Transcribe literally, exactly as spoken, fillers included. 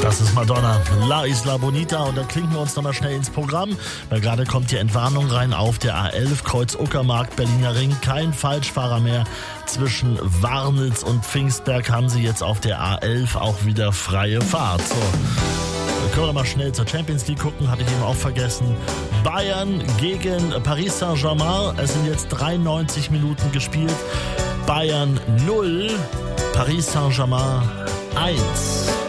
Das ist Madonna, La Isla Bonita, und da klinken wir uns nochmal schnell ins Programm, weil gerade kommt die Entwarnung rein auf der A elf, Kreuz Uckermark, Berliner Ring, kein Falschfahrer mehr. Zwischen Warnitz und Pfingstberg haben sie jetzt auf der A elf auch wieder freie Fahrt. So. Dann können wir mal schnell zur Champions League gucken, hatte ich eben auch vergessen. Bayern gegen Paris Saint-Germain, es sind jetzt dreiundneunzig Minuten gespielt. Bayern null, Paris Saint-Germain eins.